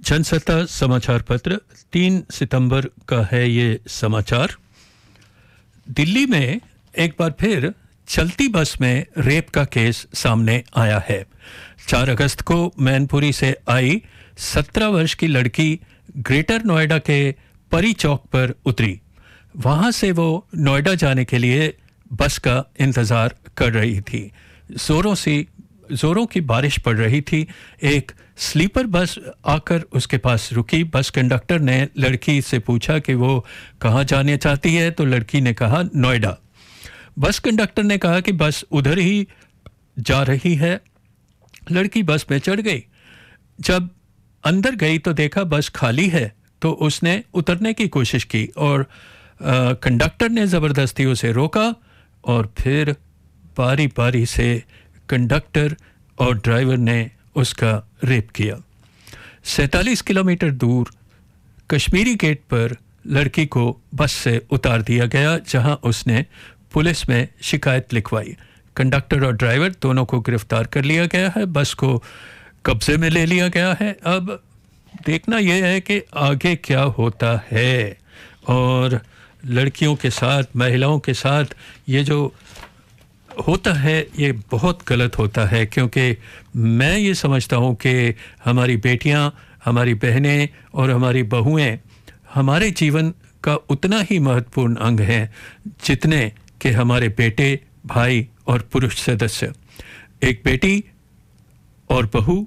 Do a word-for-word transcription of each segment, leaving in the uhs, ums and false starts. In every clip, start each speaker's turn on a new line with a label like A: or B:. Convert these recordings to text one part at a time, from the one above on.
A: जनसत्ता समाचार पत्र तीन सितंबर का है ये समाचार। दिल्ली में एक बार फिर चलती बस में रेप का केस सामने आया है। चार अगस्त को मैनपुरी से आई सत्रह वर्ष की लड़की ग्रेटर नोएडा के परी चौक पर उतरी। वहां से वो नोएडा जाने के लिए बस का इंतजार कर रही थी। जोरों से जोरों की बारिश पड़ रही थी। एक स्लीपर बस आकर उसके पास रुकी। बस कंडक्टर ने लड़की से पूछा कि वो कहाँ जाने चाहती है, तो लड़की ने कहा नोएडा। बस कंडक्टर ने कहा कि बस उधर ही जा रही है। लड़की बस में चढ़ गई। जब अंदर गई तो देखा बस खाली है, तो उसने उतरने की कोशिश की और आ, कंडक्टर ने ज़बरदस्ती उसे रोका और फिर बारी बारी से कंडक्टर और ड्राइवर ने उसका रेप किया। सैंतालीस किलोमीटर दूर कश्मीरी गेट पर लड़की को बस से उतार दिया गया, जहां उसने पुलिस में शिकायत लिखवाई। कंडक्टर और ड्राइवर दोनों को गिरफ्तार कर लिया गया है। बस को कब्जे में ले लिया गया है। अब देखना यह है कि आगे क्या होता है। और लड़कियों के साथ, महिलाओं के साथ ये जो होता है ये बहुत गलत होता है, क्योंकि मैं ये समझता हूँ कि हमारी बेटियाँ, हमारी बहनें और हमारी बहुएं हमारे जीवन का उतना ही महत्वपूर्ण अंग हैं जितने कि हमारे बेटे, भाई और पुरुष सदस्य। एक बेटी और बहू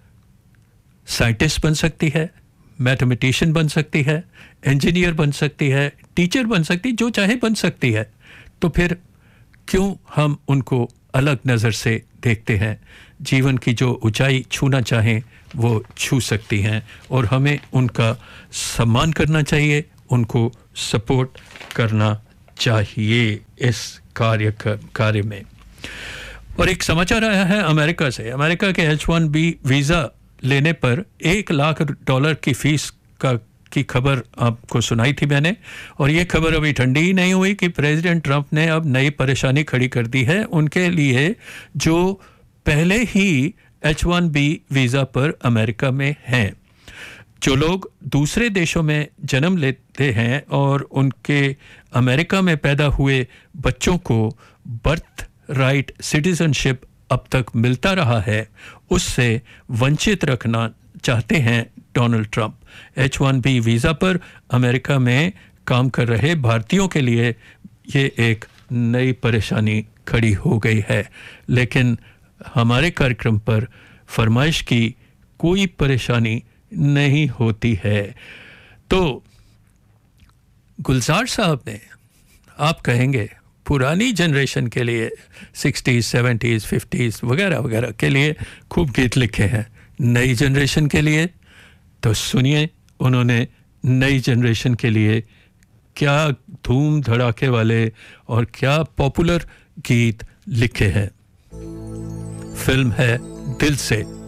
A: साइंटिस्ट बन सकती है, मैथमेटिशियन बन सकती है, इंजीनियर बन सकती है, टीचर बन सकती, जो चाहे बन सकती है। तो फिर क्यों हम उनको अलग नज़र से देखते हैं? जीवन की जो ऊंचाई छूना चाहें वो छू सकती हैं और हमें उनका सम्मान करना चाहिए, उनको सपोर्ट करना चाहिए इस कार्य कार्य में। और एक समाचार आया है अमेरिका से। अमेरिका के एच वन बी वीज़ा लेने पर एक लाख डॉलर की फीस का की खबर आपको सुनाई थी मैंने। और ये खबर अभी ठंडी ही नहीं हुई कि प्रेसिडेंट ट्रंप ने अब नई परेशानी खड़ी कर दी है उनके लिए जो पहले ही एच वन बी वीज़ा पर अमेरिका में हैं। जो लोग दूसरे देशों में जन्म लेते हैं और उनके अमेरिका में पैदा हुए बच्चों को बर्थ राइट सिटीजनशिप अब तक मिलता रहा है, उससे वंचित रखना चाहते हैं Donald Trump. H one B visa पर अमेरिका में काम कर रहे भारतीयों के लिए ये एक नई परेशानी खड़ी हो गई है। लेकिन हमारे कार्यक्रम पर फरमाइश की कोई परेशानी नहीं होती है। तो गुलजार साहब ने, आप कहेंगे पुरानी जनरेशन के लिए सिक्सटीज़, सेवेंटीज़, फिफ्टीज़ वगैरह वगैरह के लिए खूब गीत लिखे हैं। नई जनरेशन के लिए तो सुनिए उन्होंने नई जनरेशन के लिए क्या धूम धड़ाके वाले और क्या पॉपुलर गीत लिखे हैं। फिल्म है दिल से।